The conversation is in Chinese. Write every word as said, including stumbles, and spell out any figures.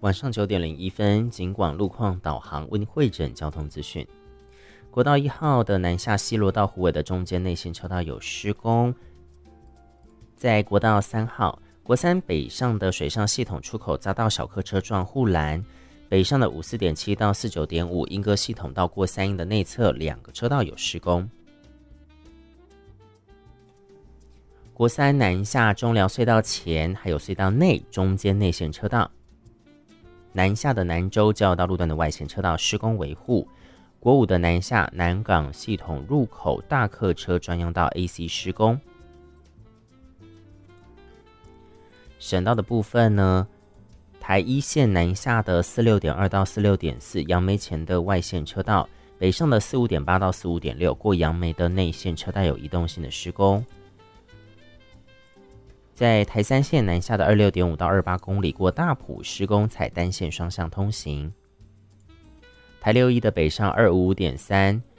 晚上九点零一分，警广路况导航为您汇整交通资讯。国道一号的南下西螺到虎尾的中间内线车道有施工，在国道三号国三北上的水上系统出口遭到小客车撞护栏，北上的五四点七到四九点五莺歌系统到过三鶯的内侧两个车道有施工。国三南下中寮隧道前还有隧道内中间内线车道，南下的南州交流道路段的外线车道施工维护。国五的南下南港系统入口大客车专用道 A C 施工。省道的部分呢，台一线南下的四六点二到四六点四杨梅前的外线车道，北上的四五点八到四五点六过杨梅的内线车道有移动性的施工。在台三线南下的二六点五到二八公里过大埔施工采单线双向通行。台六一的北上二五五点三